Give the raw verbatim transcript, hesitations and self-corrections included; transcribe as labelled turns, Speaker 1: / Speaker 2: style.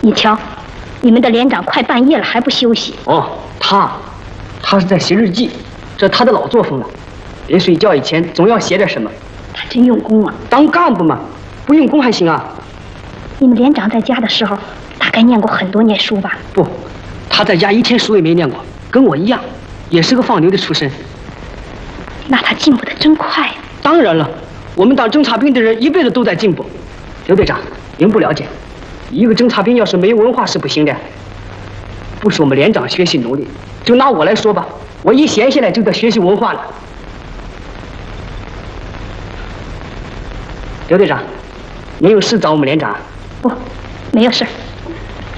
Speaker 1: 你瞧，你们的连长快半夜了还不休息。
Speaker 2: 哦，他，他是在写日记，这他的老作风了。临睡觉以前总要写点什么。
Speaker 1: 他真用功啊！
Speaker 2: 当干部嘛，不用功还行啊。
Speaker 1: 你们连长在家的时候，大概念过很多年书吧？
Speaker 2: 不，他在家一天书也没念过，跟我一样，也是个放牛的出身。
Speaker 1: 那他进步的真快。
Speaker 2: 当然了，我们当侦察兵的人一辈子都在进步。刘队长，您不了解，一个侦察兵要是没有文化是不行的。不是我们连长学习努力，就拿我来说吧，我一闲下来就得学习文化了。刘队长，您有事找我们连长？
Speaker 1: 不，没有事。